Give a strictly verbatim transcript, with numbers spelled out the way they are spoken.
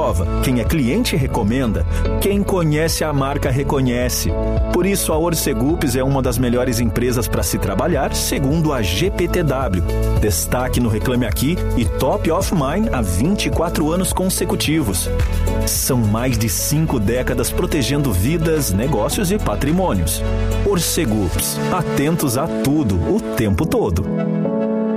prova, quem é cliente recomenda, quem conhece a marca reconhece. Por isso, a Orcegups é uma das melhores empresas para se trabalhar, segundo a G P T W. Destaque no Reclame Aqui e Top of Mind há vinte e quatro anos consecutivos. São mais de cinco décadas protegendo vidas, negócios e patrimônios. Orcegups, atentos a tudo, o tempo todo.